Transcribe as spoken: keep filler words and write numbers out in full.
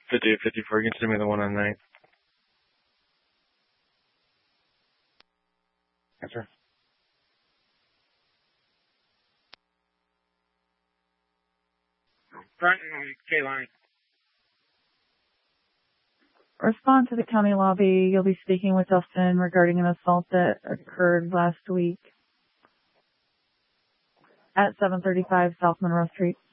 fifty-eight fifty-four. You can send me the one on ninth. Yes, sir. Front K-line. Respond to the county lobby. You'll be speaking with Dustin regarding an assault that occurred last week at seven thirty-five South Monroe Street.